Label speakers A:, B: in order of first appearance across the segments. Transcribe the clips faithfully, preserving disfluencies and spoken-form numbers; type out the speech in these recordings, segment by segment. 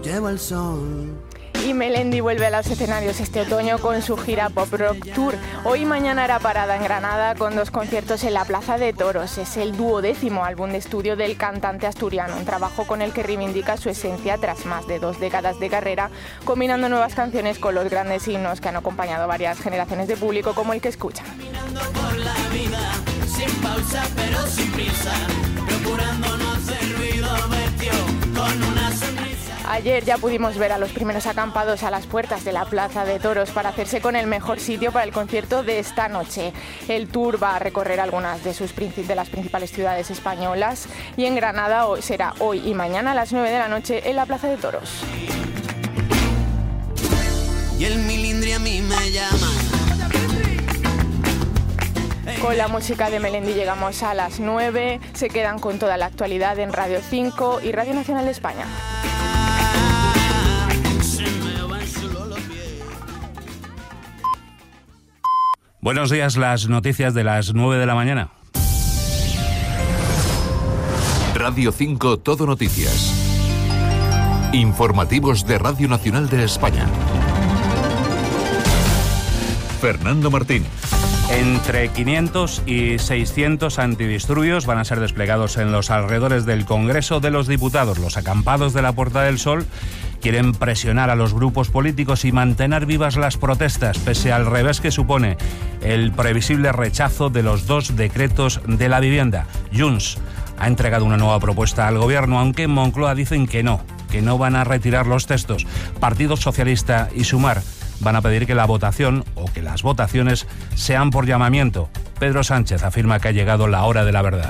A: lleva el sol.
B: Y Melendi vuelve a los escenarios este otoño con su gira Pop Rock Tour. Hoy y mañana hará parada en Granada con dos conciertos en la Plaza de Toros. Es el duodécimo álbum de estudio del cantante asturiano, un trabajo con el que reivindica su esencia tras más de dos décadas de carrera, combinando nuevas canciones con los grandes himnos que han acompañado a varias generaciones de público, como el que escucha.
C: Caminando por la vida, sin pausa pero sin prisa, procurando no hacer ruido, vestido con una sonrisa.
B: Ayer ya pudimos ver a los primeros acampados a las puertas de la Plaza de Toros para hacerse con el mejor sitio para el concierto de esta noche. El tour va a recorrer algunas de, sus, de las principales ciudades españolas y en Granada será hoy y mañana a las nueve de la noche en la Plaza de Toros.
C: Y el milindri a mí me llama.
B: Con la música de Melendi llegamos a las nueve. Se quedan con toda la actualidad en Radio cinco y Radio Nacional de España.
D: Buenos días, las noticias de las nueve de la mañana.
E: Radio cinco Todo Noticias. Informativos de Radio Nacional de España. Fernando Martín.
D: Entre quinientos y seiscientos antidisturbios van a ser desplegados en los alrededores del Congreso de los Diputados. Los acampados de la Puerta del Sol quieren presionar a los grupos políticos y mantener vivas las protestas, pese al revés que supone el previsible rechazo de los dos decretos de la vivienda. Junts ha entregado una nueva propuesta al Gobierno, aunque en Moncloa dicen que no, que no van a retirar los textos. Partido Socialista y Sumar van a pedir que la votación o que las votaciones sean por llamamiento. Pedro Sánchez afirma que ha llegado la hora de la verdad.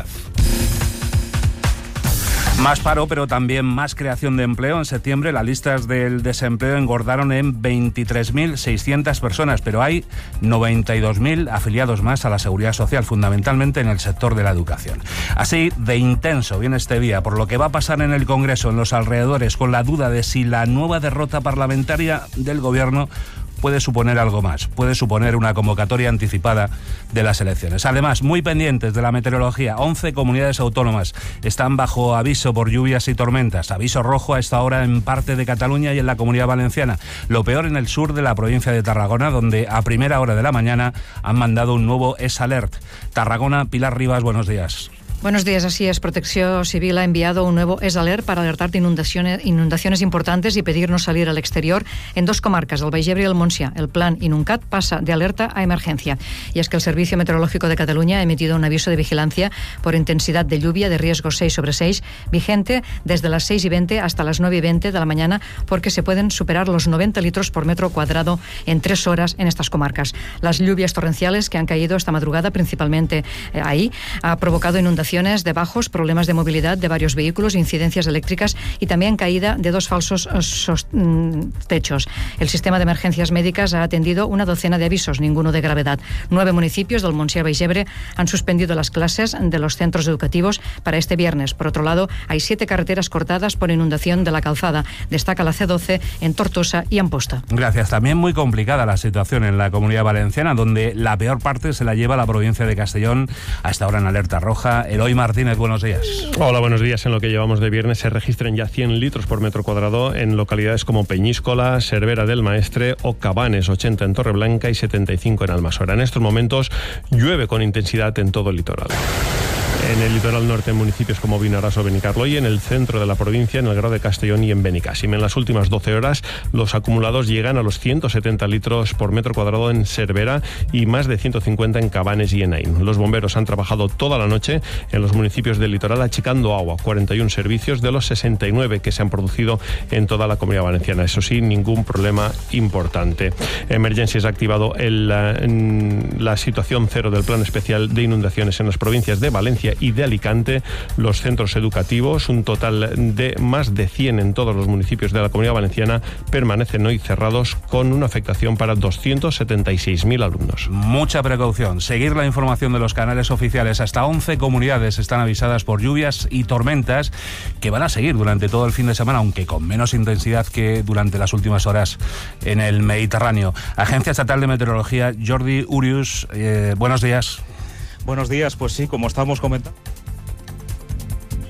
D: Más paro, pero también más creación de empleo. En septiembre las listas del desempleo engordaron en veintitrés mil seiscientas personas, pero hay noventa y dos mil afiliados más a la Seguridad Social, fundamentalmente en el sector de la educación. Así de intenso viene este día, por lo que va a pasar en el Congreso, en los alrededores, con la duda de si la nueva derrota parlamentaria del Gobierno puede suponer algo más, puede suponer una convocatoria anticipada de las elecciones. Además, muy pendientes de la meteorología, once comunidades autónomas están bajo aviso por lluvias y tormentas. Aviso rojo a esta hora en parte de Cataluña y en la Comunidad Valenciana. Lo peor en el sur de la provincia de Tarragona, donde a primera hora de la mañana han mandado un nuevo S Alert. Tarragona, Pilar Rivas, buenos días.
F: Buenos días, así es. Protección Civil ha enviado un nuevo S Alert para alertar de inundaciones, inundaciones importantes y pedirnos salir al exterior en dos comarcas, el Baix Ebre y el Montsià. El plan Inuncat pasa de alerta a emergencia. Y es que el Servicio Meteorológico de Cataluña ha emitido un aviso de vigilancia por intensidad de lluvia de riesgo seis sobre seis, vigente desde las seis y veinte hasta las nueve y veinte de la mañana, porque se pueden superar los noventa litros por metro cuadrado en tres horas en estas comarcas. Las lluvias torrenciales que han caído esta madrugada, principalmente eh, ahí, ha provocado inundaciones de bajos, problemas de movilidad de varios vehículos, incidencias eléctricas y también caída de dos falsos sos, techos. El sistema de emergencias médicas ha atendido una docena de avisos, ninguno de gravedad. Nueve municipios del Montsià y Baix Ebre han suspendido las clases de los centros educativos para este viernes. Por otro lado, hay siete carreteras cortadas por inundación de la calzada. Destaca la C doce en Tortosa y Amposta.
D: Gracias. También muy complicada la situación en la Comunidad Valenciana, donde la peor parte se la lleva la provincia de Castellón, hasta ahora en alerta roja. Eloy Martínez, buenos días.
G: Hola, buenos días. En lo que llevamos de viernes se registran ya cien litros por metro cuadrado en localidades como Peñíscola, Cervera del Maestre o Cabanes, ochenta en Torreblanca y setenta y cinco en Almassora. En estos momentos llueve con intensidad en todo el litoral. En el litoral norte, en municipios como Vinaròs o Benicarló, y en el centro de la provincia, en el Grau de Castellón y en Benicàssim. En las últimas doce horas, los acumulados llegan a los ciento setenta litros por metro cuadrado en Cervera y más de ciento cincuenta en Cabanes y en Aín. Los bomberos han trabajado toda la noche en los municipios del litoral achicando agua, cuarenta y uno servicios de los sesenta y nueve que se han producido en toda la Comunidad Valenciana. Eso sí, ningún problema importante. Emergencias ha activado el, la, la situación cero del Plan Especial de Inundaciones en las provincias de Valencia y de Alicante, los centros educativos, un total de más de cien en todos los municipios de la Comunidad Valenciana, permanecen hoy cerrados con una afectación para doscientos setenta y seis mil alumnos.
D: Mucha precaución, seguir la información de los canales oficiales. Hasta once comunidades están avisadas por lluvias y tormentas que van a seguir durante todo el fin de semana, aunque con menos intensidad que durante las últimas horas en el Mediterráneo. Agencia Estatal de Meteorología, Jordi Urius, eh, buenos días.
H: Buenos días, pues sí, como estamos comentando.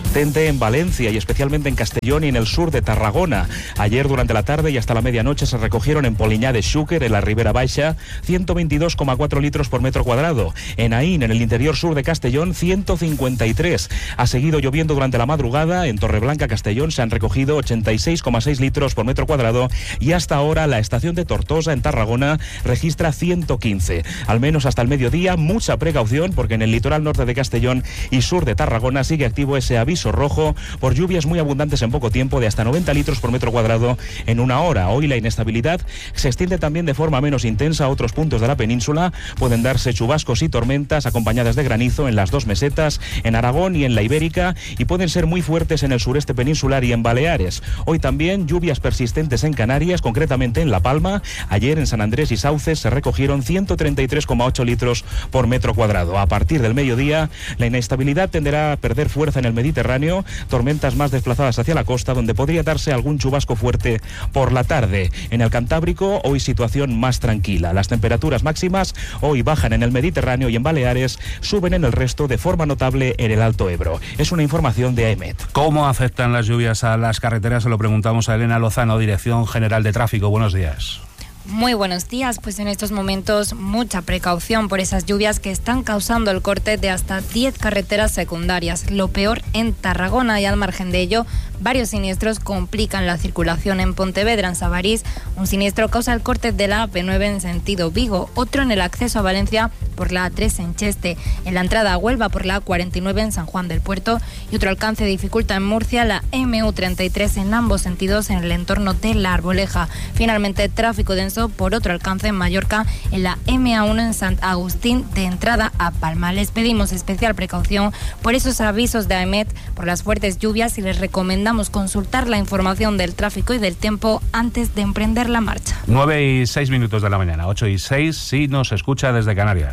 A: persistente en Valencia y especialmente en Castellón y en el sur de Tarragona. Ayer durante la tarde y hasta la medianoche se recogieron en Poliñá de Xúquer, en la Ribera Baixa, ciento veintidós coma cuatro litros por metro cuadrado. En Aín, en el interior sur de Castellón, ciento cincuenta y tres. Ha seguido lloviendo durante la madrugada. En Torreblanca, Castellón, se han recogido ochenta y seis coma seis litros por metro cuadrado y hasta ahora la estación de Tortosa, en Tarragona, registra ciento quince. Al menos hasta el mediodía, mucha precaución porque en el litoral norte de Castellón y sur de Tarragona sigue activo ese aviso rojo por lluvias muy abundantes en poco tiempo de hasta noventa litros por metro cuadrado en una hora. Hoy la inestabilidad se extiende también de forma menos intensa a otros puntos de la península. Pueden darse chubascos y tormentas acompañadas de granizo en las dos mesetas, en Aragón y en la Ibérica, y pueden ser muy fuertes en el sureste peninsular y en Baleares. Hoy también lluvias persistentes en Canarias, concretamente en La Palma. Ayer en San Andrés y Sauces se recogieron ciento treinta y tres coma ocho litros por metro cuadrado. A partir del mediodía, la inestabilidad tenderá a perder fuerza en el Mediterráneo, tormentas más desplazadas hacia la costa, donde podría darse algún chubasco fuerte por la tarde. En el Cantábrico, hoy situación más tranquila. Las temperaturas máximas hoy bajan en el Mediterráneo y en Baleares, suben en el resto de forma notable en el Alto Ebro. Es una información de AEMET.
D: ¿Cómo afectan las lluvias a las carreteras? Se lo preguntamos a Elena Lozano, Dirección General de Tráfico. Buenos días.
H: Muy buenos días, pues en estos momentos mucha precaución por esas lluvias que están causando el corte de hasta diez carreteras secundarias. Lo peor en Tarragona, y al margen de ello, varios siniestros complican la circulación en Pontevedra, en Sabarís. Un siniestro causa el corte de la A P nueve en sentido Vigo, otro en el acceso a Valencia por la A tres en Cheste, en la entrada a Huelva por la A cuarenta y nueve en San Juan del Puerto, y otro alcance dificulta en Murcia la M U treinta y tres en ambos sentidos en el entorno de La Arboleja. Finalmente, tráfico denso por otro alcance en Mallorca en la M A uno en Sant Agustín de entrada a Palma. Les pedimos especial precaución por esos avisos de AEMET por las fuertes lluvias y les recomendamos consultar la información del tráfico y del tiempo antes de emprender la marcha.
D: nueve y seis minutos de la mañana, ocho y seis si nos escucha desde Canarias.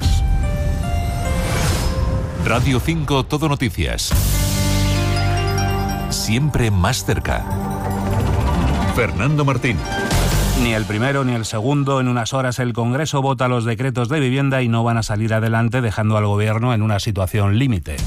E: Radio cinco Todo Noticias. Siempre más cerca. Fernando Martín.
D: Ni el primero ni el segundo. En unas horas el Congreso vota los decretos de vivienda y no van a salir adelante, dejando al Gobierno en una situación límite.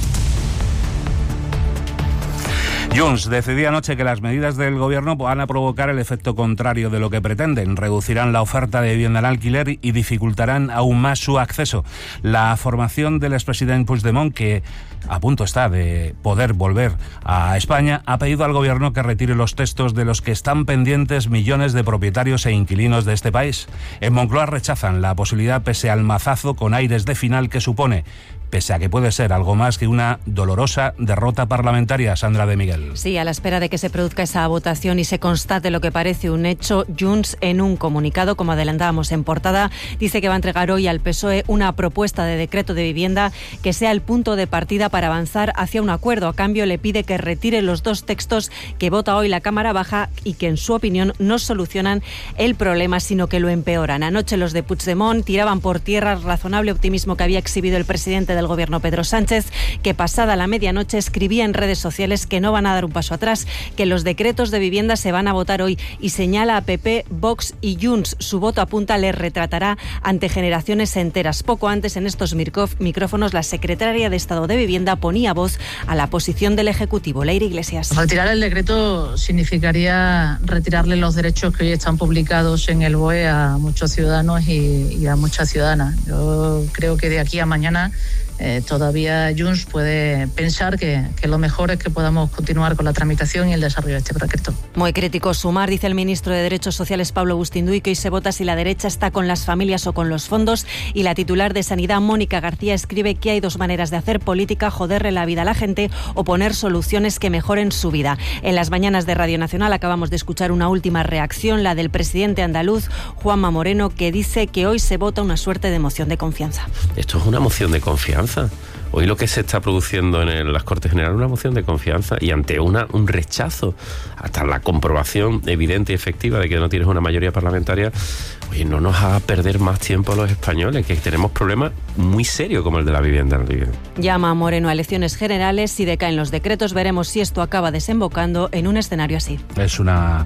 D: Junts decidía anoche que las medidas del Gobierno van a provocar el efecto contrario de lo que pretenden. Reducirán la oferta de vivienda en alquiler y dificultarán aún más su acceso. La formación del expresidente Puigdemont, que a punto está de poder volver a España, ha pedido al Gobierno que retire los textos de los que están pendientes millones de propietarios e inquilinos de este país. En Moncloa rechazan la posibilidad pese al mazazo con aires de final que supone, pese a que puede ser algo más que una dolorosa derrota parlamentaria. Sandra de Miguel.
I: Sí, a la espera de que se produzca esa votación y se constate lo que parece un hecho, Junts, en un comunicado, como adelantábamos en portada, dice que va a entregar hoy al P S O E una propuesta de decreto de vivienda que sea el punto de partida para avanzar hacia un acuerdo. A cambio, le pide que retire los dos textos que vota hoy la Cámara Baja y que, en su opinión, no solucionan el problema, sino que lo empeoran. Anoche los de Puigdemont tiraban por tierra el razonable optimismo que había exhibido el presidente del Gobierno, Pedro Sánchez, que pasada la medianoche escribía en redes sociales que no van a dar un paso atrás, que los decretos de vivienda se van a votar hoy, y señala a P P, Vox y Junts. Su voto, apunta, les retratará ante generaciones enteras. Poco antes, en estos micrófonos, la secretaria de Estado de Vivienda ponía voz a la posición del Ejecutivo. Leire Iglesias.
J: Retirar el decreto significaría retirarle los derechos que hoy están publicados en el B O E a muchos ciudadanos y, y a muchas ciudadanas. Yo creo que de aquí a mañana Eh, todavía Junts puede pensar que, que lo mejor es que podamos continuar con la tramitación y el desarrollo de este decreto.
I: Muy crítico Sumar, dice el ministro de Derechos Sociales Pablo Bustinduy, que hoy se vota si la derecha está con las familias o con los fondos, y la titular de Sanidad, Mónica García, escribe que hay dos maneras de hacer política: joderle la vida a la gente o poner soluciones que mejoren su vida. En las mañanas de Radio Nacional acabamos de escuchar una última reacción, la del presidente andaluz, Juanma Moreno, que dice que hoy se vota una suerte de moción de confianza.
K: Esto es una moción de confianza. Hoy lo que se está produciendo en el, las Cortes Generales es una moción de confianza, y ante una un rechazo, hasta la comprobación evidente y efectiva de que no tienes una mayoría parlamentaria, oye, no nos haga perder más tiempo a los españoles, que tenemos problemas muy serios como el de la vivienda.
I: Llama a Moreno a elecciones generales. Si decaen los decretos, veremos si esto acaba desembocando en un escenario así.
D: Es una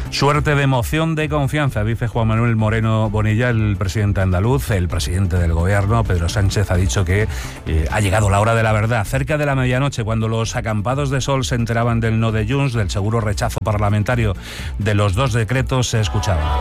D: Suerte de moción de confianza, dice Juan Manuel Moreno Bonilla, el presidente andaluz. El presidente del gobierno, Pedro Sánchez, ha dicho que eh, ha llegado la hora de la verdad. Cerca de la medianoche, cuando los acampados de Sol se enteraban del no de Junts, del seguro rechazo parlamentario de los dos decretos, se escuchaba.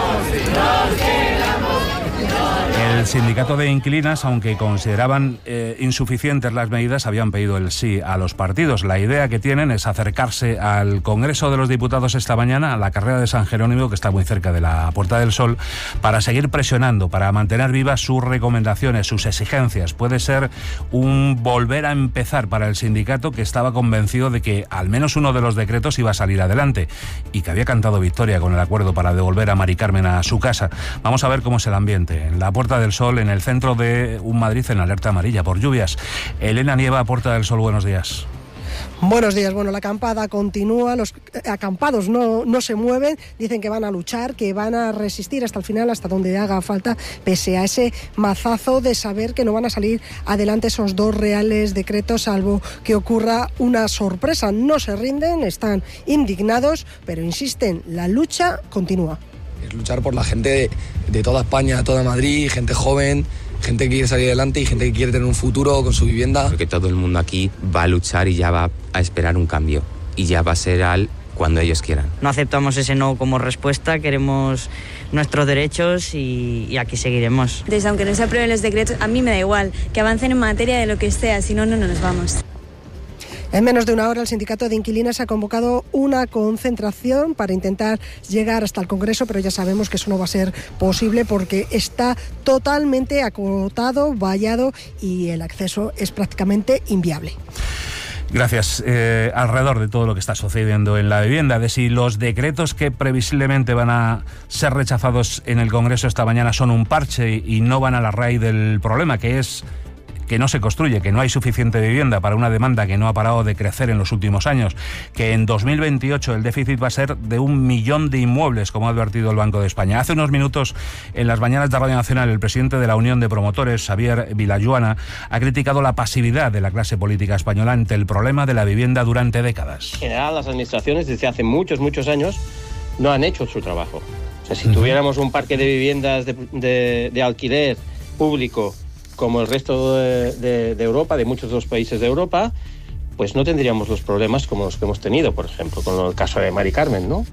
D: El sindicato de inquilinas, aunque consideraban eh, insuficientes las medidas, habían pedido el sí a los partidos. La idea que tienen es acercarse al Congreso de los Diputados esta mañana, a la carrera de San Jerónimo, que está muy cerca de la Puerta del Sol, para seguir presionando, para mantener vivas sus recomendaciones, sus exigencias. Puede ser un volver a empezar para el sindicato, que estaba convencido de que al menos uno de los decretos iba a salir adelante y que había cantado victoria con el acuerdo para devolver a Mari Carmen a su casa. Vamos a ver cómo es el ambiente en la Puerta del Sol, en el centro de un Madrid en alerta amarilla por lluvias. Elena Nieva, Puerta del Sol, buenos días.
L: Buenos días. Bueno, la acampada continúa, los acampados no, no se mueven, dicen que van a luchar, que van a resistir hasta el final, hasta donde haga falta, pese a ese mazazo de saber que no van a salir adelante esos dos reales decretos, salvo que ocurra una sorpresa. No se rinden, están indignados, pero insisten, la lucha continúa.
M: Es luchar por la gente de, de toda España, toda Madrid, gente joven, gente que quiere salir adelante y gente que quiere tener un futuro con su vivienda.
N: Porque todo el mundo aquí va a luchar y ya va a esperar un cambio. Y ya va a ser al cuando ellos quieran.
O: No aceptamos ese no como respuesta, queremos nuestros derechos y, y aquí seguiremos.
P: Entonces, aunque no se aprueben los decretos, a mí me da igual, que avancen en materia de lo que sea, si no, no nos vamos.
L: En menos de una hora, el sindicato de inquilinas ha convocado una concentración para intentar llegar hasta el Congreso, pero ya sabemos que eso no va a ser posible porque está totalmente acotado, vallado y el acceso es prácticamente inviable.
D: Gracias. Eh, alrededor de todo lo que está sucediendo en la vivienda, de si los decretos que previsiblemente van a ser rechazados en el Congreso esta mañana son un parche y no van a la raíz del problema, que es que no se construye, que no hay suficiente vivienda para una demanda que no ha parado de crecer en los últimos años, que en dos mil veintiocho el déficit va a ser de un millón de inmuebles, como ha advertido el Banco de España. Hace unos minutos, en las mañanas de Radio Nacional, el presidente de la Unión de Promotores, Xavier Vilayuana, ha criticado la pasividad de la clase política española ante el problema de la vivienda durante décadas.
Q: En general, las administraciones desde hace muchos, muchos años no han hecho su trabajo. O sea, si uh-huh. tuviéramos un parque de viviendas de, de, de alquiler público como el resto de, de, de Europa, de muchos de los países de Europa, pues no tendríamos los problemas como los que hemos tenido, por ejemplo, con el caso de Mari Carmen, ¿no?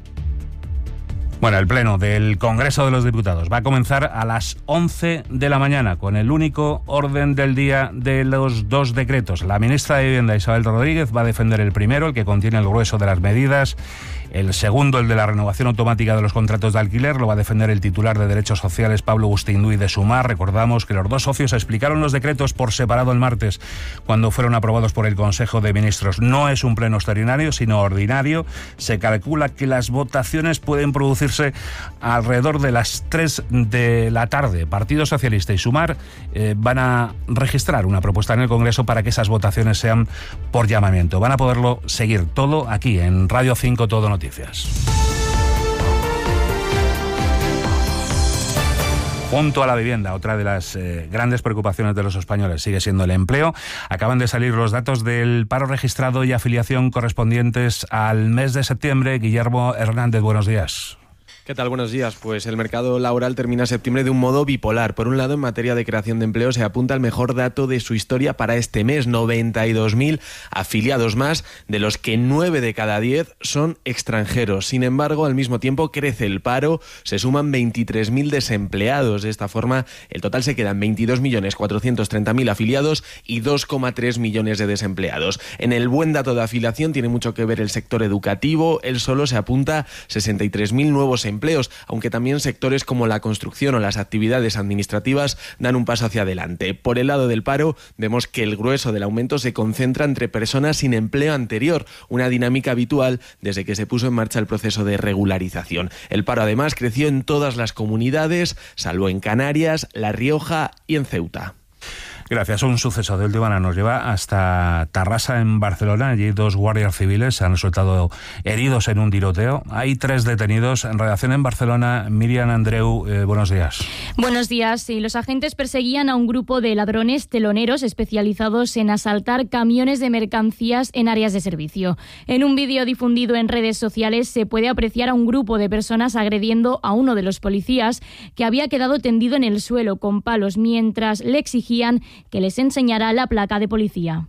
D: Bueno, el pleno del Congreso de los Diputados va a comenzar a las once de la mañana con el único orden del día de los dos decretos. La ministra de Vivienda, Isabel Rodríguez, va a defender el primero, el que contiene el grueso de las medidas. El segundo, el de la renovación automática de los contratos de alquiler, lo va a defender el titular de Derechos Sociales, Pablo Gustindui de Sumar. Recordamos que los dos socios explicaron los decretos por separado el martes, cuando fueron aprobados por el Consejo de Ministros. No es un pleno extraordinario, sino ordinario. Se calcula que las votaciones pueden producirse alrededor de las tres de la tarde. Partido Socialista y Sumar eh, van a registrar una propuesta en el Congreso para que esas votaciones sean por llamamiento. Van a poderlo seguir todo aquí en Radio cinco Todo Noticias. Junto a la vivienda, otra de las eh, grandes preocupaciones de los españoles sigue siendo el empleo. Acaban de salir los datos del paro registrado y afiliación correspondientes al mes de septiembre. Guillermo Hernández, buenos días.
R: ¿Qué tal? Buenos días. Pues el mercado laboral termina septiembre de un modo bipolar. Por un lado, en materia de creación de empleo se apunta el mejor dato de su historia para este mes, noventa y dos mil afiliados más, de los que nueve de cada diez son extranjeros. Sin embargo, al mismo tiempo crece el paro, se suman veintitrés mil desempleados. De esta forma, el total se queda en veintidós millones cuatrocientos treinta mil afiliados y dos coma tres millones de desempleados. En el buen dato de afiliación tiene mucho que ver el sector educativo. Él solo se apunta sesenta y tres mil nuevos empleos. empleos, aunque también sectores como la construcción o las actividades administrativas dan un paso hacia adelante. Por el lado del paro, vemos que el grueso del aumento se concentra entre personas sin empleo anterior, una dinámica habitual desde que se puso en marcha el proceso de regularización. El paro además creció en todas las comunidades, salvo en Canarias, La Rioja y en Ceuta.
D: Gracias. Un suceso de última hora nos lleva hasta Tarrasa, en Barcelona. Allí dos guardias civiles han resultado heridos en un tiroteo. Hay tres detenidos. En redacción en Barcelona, Miriam Andreu, eh, buenos días.
S: Buenos días. Sí, los agentes perseguían a un grupo de ladrones teloneros especializados en asaltar camiones de mercancías en áreas de servicio. En un vídeo difundido en redes sociales se puede apreciar a un grupo de personas agrediendo a uno de los policías, que había quedado tendido en el suelo con palos mientras le exigían que les enseñara la placa de policía.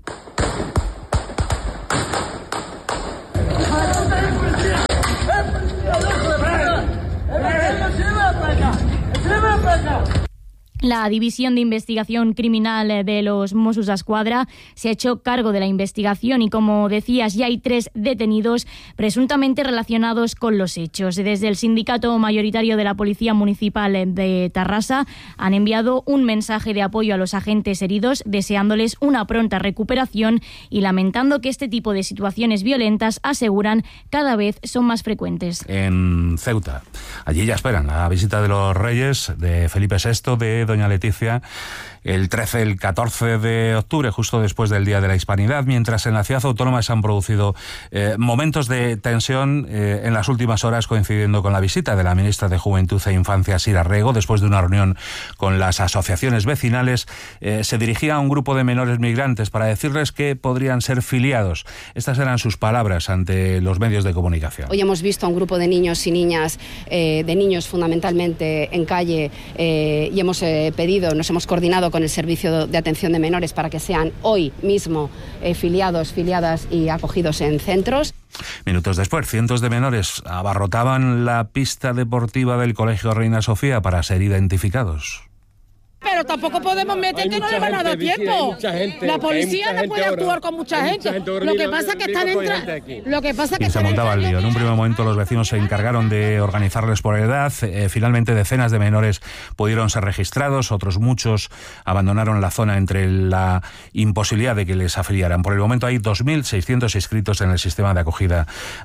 S: La División de Investigación Criminal de los Mossos d'Esquadra se ha hecho cargo de la investigación y, como decías, ya hay tres detenidos presuntamente relacionados con los hechos. Desde el sindicato mayoritario de la Policía Municipal de Tarrasa han enviado un mensaje de apoyo a los agentes heridos, deseándoles una pronta recuperación y lamentando que este tipo de situaciones violentas, aseguran, cada vez son más frecuentes.
D: En Ceuta, allí ya esperan la visita de los Reyes, de Felipe sexto, de Doña Leticia, el trece, el catorce de octubre, justo después del Día de la Hispanidad, mientras en la ciudad autónoma se han producido eh, momentos de tensión eh, en las últimas horas, coincidiendo con la visita de la ministra de Juventud e Infancia, Sira Rego. Después de una reunión con las asociaciones vecinales, eh, se dirigía a un grupo de menores migrantes para decirles que podrían ser filiados. Estas eran sus palabras ante los medios de comunicación.
T: Hoy hemos visto a un grupo de niños y niñas, eh, de niños fundamentalmente en calle, eh, y hemos eh, pedido, nos hemos coordinado con el Servicio de Atención de Menores para que sean hoy mismo eh, filiados, filiadas y acogidos en centros.
D: Minutos después, cientos de menores abarrotaban la pista deportiva del Colegio Reina Sofía para ser identificados.
U: Pero tampoco podemos meter que no le van a dar tiempo. La policía no puede actuar con mucha gente. Lo que pasa es que están entrando. Lo que pasa es que
D: y se montaba el lío. En un primer momento los vecinos se encargaron de organizarles por edad. Eh, finalmente decenas de menores pudieron ser registrados. Otros muchos abandonaron la zona entre la imposibilidad de que les afiliaran. Por el momento hay dos mil seiscientos inscritos en el sistema de acogida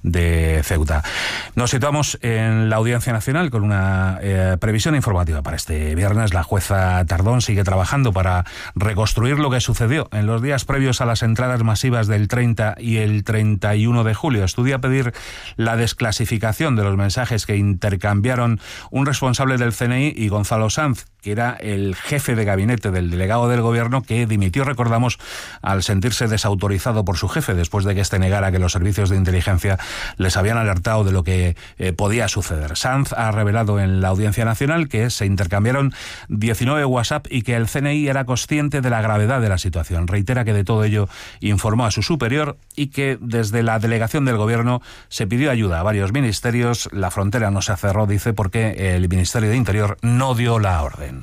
D: de Ceuta. Nos situamos en la Audiencia Nacional con una eh, previsión informativa para este viernes. La jueza Tardón sigue trabajando para reconstruir lo que sucedió en los días previos a las entradas masivas del treinta y el treinta y uno de julio. Estudia pedir la desclasificación de los mensajes que intercambiaron un responsable del C N I y Gonzalo Sanz, que era el jefe de gabinete del delegado del gobierno, que dimitió, recordamos, al sentirse desautorizado por su jefe, después de que este negara que los servicios de inteligencia les habían alertado de lo que eh, podía suceder. Sanz ha revelado en la Audiencia Nacional que se intercambiaron diecinueve WhatsApp y que el C N I era consciente de la gravedad de la situación. Reitera que de todo ello informó a su superior y que desde la delegación del gobierno se pidió ayuda a varios ministerios. La frontera no se cerró, dice, porque el Ministerio de Interior no dio la orden.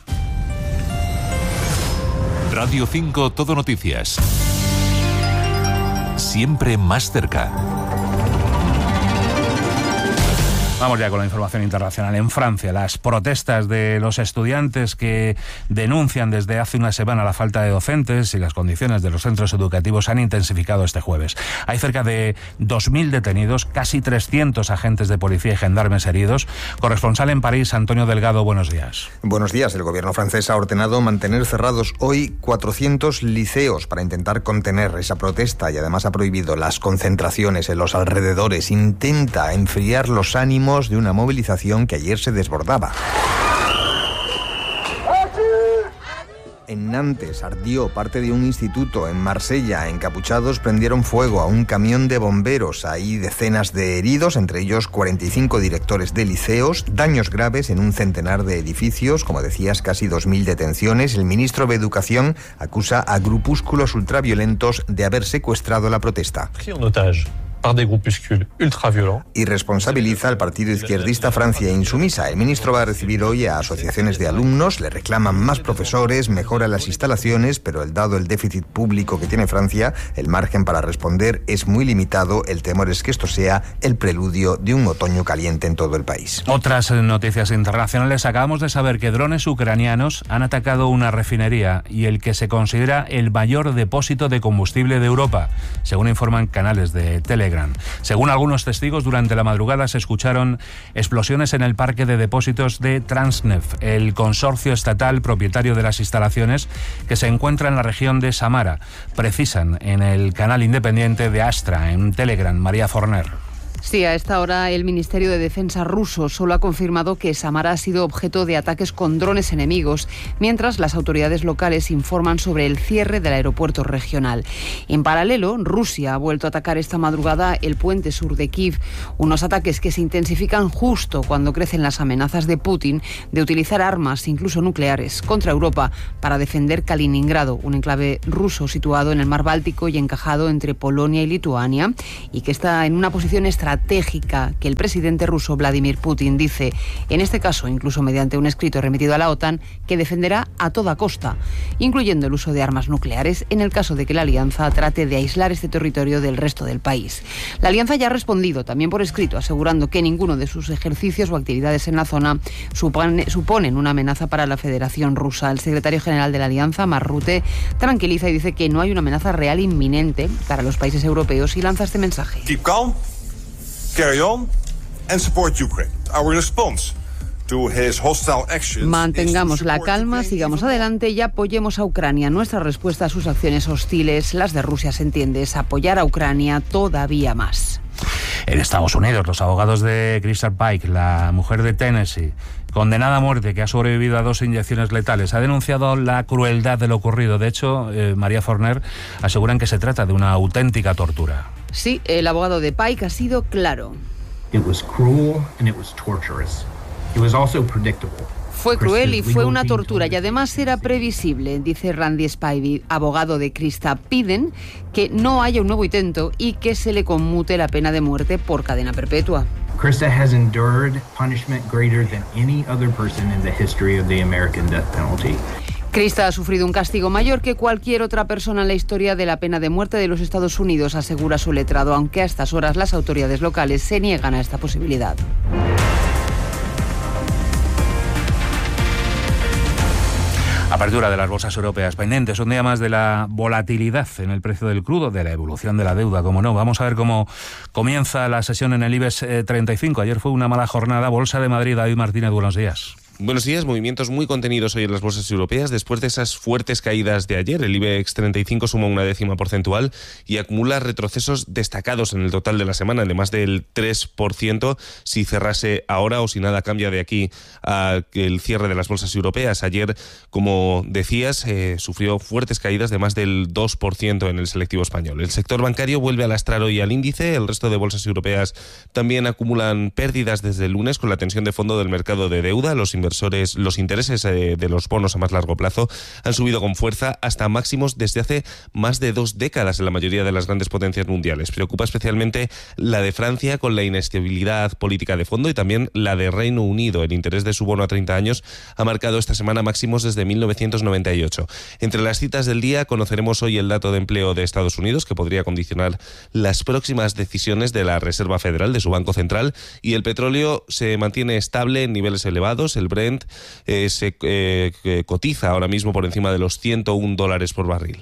E: Radio cinco Todo Noticias. Siempre más cerca.
D: Vamos ya con la información internacional. En Francia, las protestas de los estudiantes que denuncian desde hace una semana la falta de docentes y las condiciones de los centros educativos han intensificado este jueves. Hay cerca de dos mil detenidos, casi trescientos agentes de policía y gendarmes heridos. Corresponsal en París, Antonio Delgado, buenos días.
V: Buenos días. El gobierno francés ha ordenado mantener cerrados hoy cuatrocientos liceos para intentar contener esa protesta y además ha prohibido las concentraciones en los alrededores. Intenta enfriar los ánimos de una movilización que ayer se desbordaba. En Nantes ardió parte de un instituto. En Marsella, encapuchados prendieron fuego a un camión de bomberos. Hay decenas de heridos, entre ellos cuarenta y cinco directores de liceos, daños graves en un centenar de edificios, como decías, casi dos mil detenciones. El ministro de Educación acusa a grupúsculos ultraviolentos de haber secuestrado la protesta.
W: par des groupuscules ultraviolents.
V: Y responsabiliza al partido izquierdista Francia Insumisa. El ministro va a recibir hoy a asociaciones de alumnos, le reclaman más profesores, mejora las instalaciones, pero el dado el déficit público que tiene Francia, el margen para responder es muy limitado. El temor es que esto sea el preludio de un otoño caliente en todo el país.
D: Otras noticias internacionales. Acabamos de saber que drones ucranianos han atacado una refinería y el que se considera el mayor depósito de combustible de Europa, según informan canales de Telegram. Telegram. Según algunos testigos, durante la madrugada se escucharon explosiones en el parque de depósitos de Transneft, el consorcio estatal propietario de las instalaciones que se encuentra en la región de Samara. Precisan en el canal independiente de Astra, en Telegram, María Forner.
B: Sí, a esta hora el Ministerio de Defensa ruso solo ha confirmado que Samara ha sido objeto de ataques con drones enemigos, mientras las autoridades locales informan sobre el cierre del aeropuerto regional. En paralelo, Rusia ha vuelto a atacar esta madrugada el puente sur de Kiev, unos ataques que se intensifican justo cuando crecen las amenazas de Putin de utilizar armas, incluso nucleares, contra Europa para defender Kaliningrado, un enclave ruso situado en el mar Báltico y encajado entre Polonia y Lituania, y que está en una posición estratégica estratégica que el presidente ruso Vladimir Putin dice, en este caso incluso mediante un escrito remitido a la OTAN, que defenderá a toda costa, incluyendo el uso de armas nucleares en el caso de que la alianza trate de aislar este territorio del resto del país. La alianza ya ha respondido también por escrito, asegurando que ninguno de sus ejercicios o actividades en la zona supone, suponen una amenaza para la Federación Rusa. El secretario general de la alianza, Mark Rutte, tranquiliza y dice que no hay una amenaza real inminente para los países europeos y lanza este mensaje.
C: Keep calm. Carry on and support Ukraine. Our response to his hostile actions.
B: Mantengamos la calma, sigamos adelante y apoyemos a Ucrania. Nuestra respuesta a sus acciones hostiles, las de Rusia, se entiende, es apoyar a Ucrania todavía más.
D: En Estados Unidos, los abogados de Crystal Pike, la mujer de Tennessee, condenada a muerte, que ha sobrevivido a dos inyecciones letales, ha denunciado la crueldad de lo ocurrido. De hecho, eh, María Forner, aseguran que se trata de una auténtica tortura.
B: Sí, el abogado de Pike ha sido claro.
F: It was cruel and it was torturous. It was also predictable.
B: Fue cruel y fue una tortura y además era previsible, dice Randy Spivey, abogado de Krista. Piden que no haya un nuevo intento y que se le conmute la pena de muerte por cadena perpetua.
F: Krista has endured punishment greater than any other person in the history of the American death penalty.
B: Krista ha sufrido un castigo mayor que cualquier otra persona en la historia de la pena de muerte de los Estados Unidos, asegura su letrado, aunque a estas horas las autoridades locales se niegan a esta posibilidad.
D: Apertura de las bolsas europeas pendientes, un día más de la volatilidad en el precio del crudo, de la evolución de la deuda, como no. Vamos a ver cómo comienza la sesión en el IBEX treinta y cinco. Ayer fue una mala jornada. Bolsa de Madrid, David Martínez, buenos días.
X: Buenos días, movimientos muy contenidos hoy en las bolsas europeas después de esas fuertes caídas de ayer. El IBEX treinta y cinco suma una décima porcentual y acumula retrocesos destacados en el total de la semana, de más del tres por ciento si cerrase ahora o si nada cambia de aquí a el cierre de las bolsas europeas. Ayer, como decías, eh, sufrió fuertes caídas de más del dos por ciento en el selectivo español. El sector bancario vuelve a lastrar hoy al índice. El resto de bolsas europeas también acumulan pérdidas desde el lunes con la tensión de fondo del mercado de deuda. Los inversores Los intereses eh, de los bonos a más largo plazo han subido con fuerza hasta máximos desde hace más de dos décadas en la mayoría de las grandes potencias mundiales. Preocupa especialmente la de Francia con la inestabilidad política de fondo y también la de Reino Unido. El interés de su bono a treinta años ha marcado esta semana máximos desde mil novecientos noventa y ocho. Entre las citas del día conoceremos hoy el dato de empleo de Estados Unidos, que podría condicionar las próximas decisiones de la Reserva Federal, de su Banco Central, y el petróleo se mantiene estable en niveles elevados. El Brent Eh, se eh, cotiza ahora mismo por encima de los ciento un dólares por barril.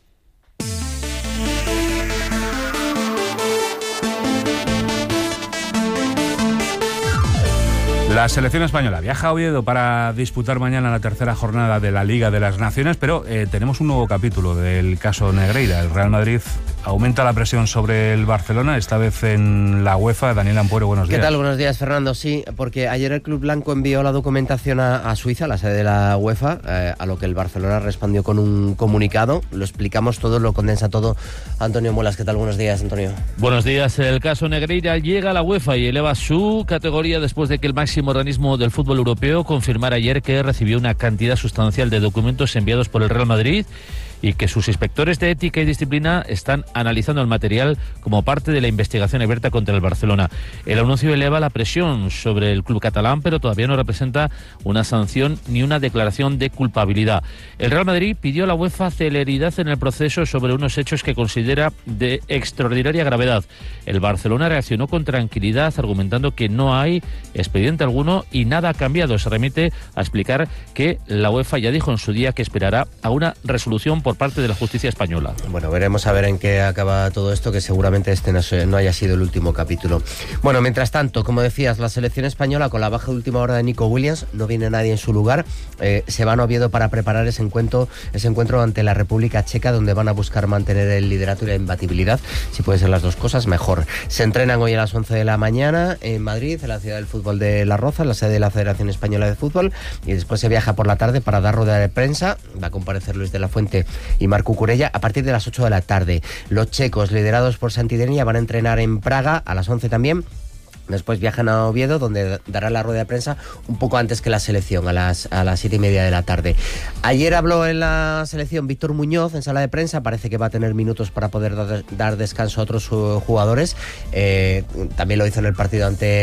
D: La selección española viaja a Oviedo para disputar mañana la tercera jornada de la Liga de las Naciones, pero eh, tenemos un nuevo capítulo del caso Negreira. El Real Madrid aumenta la presión sobre el Barcelona, esta vez en la UEFA. Daniel Ampuero, buenos días.
Y: ¿Qué tal? Buenos días, Fernando. Sí, porque ayer el Club Blanco envió la documentación a, a Suiza, la sede de la UEFA, eh, a lo que el Barcelona respondió con un comunicado. Lo explicamos todo, lo condensa todo Antonio Muelas. ¿Qué tal? Buenos días, Antonio.
Z: Buenos días. El caso Negreira llega a la UEFA y eleva su categoría después de que el máximo organismo del fútbol europeo confirmara ayer que recibió una cantidad sustancial de documentos enviados por el Real Madrid y que sus inspectores de ética y disciplina están analizando el material como parte de la investigación abierta contra el Barcelona. El anuncio eleva la presión sobre el club catalán, pero todavía no representa una sanción ni una declaración de culpabilidad. El Real Madrid pidió a la UEFA celeridad en el proceso sobre unos hechos que considera de extraordinaria gravedad. El Barcelona reaccionó con tranquilidad, argumentando que no hay expediente alguno y nada ha cambiado. Se remite a explicar que la UEFA ya dijo en su día que esperará a una resolución por parte de la justicia española.
Y: Bueno, veremos a ver en qué acaba todo esto, que seguramente este no, se, no haya sido el último capítulo. Bueno, mientras tanto, como decías, la selección española, con la baja de última hora de Nico Williams, no viene nadie en su lugar, eh, se van a Oviedo para preparar ese encuentro, ese encuentro ante la República Checa, donde van a buscar mantener el liderato y la imbatibilidad. Si puede ser las dos cosas, mejor. Se entrenan hoy a las once de la mañana en Madrid, en la ciudad del fútbol de La Roza, en la sede de la Federación Española de Fútbol, y después se viaja por la tarde para dar rueda de prensa. Va a comparecer Luis de la Fuente y Marc Cucurella a partir de las ocho de la tarde. Los checos, liderados por Santidenia, van a entrenar en Praga a las once también. Después viajan a Oviedo, donde dará la rueda de prensa un poco antes que la selección, a las a las siete y media de la tarde. Ayer habló en la selección Víctor Muñoz en sala de prensa. Parece que va a tener minutos para poder dar, dar descanso a otros jugadores. Eh, también lo hizo en el partido ante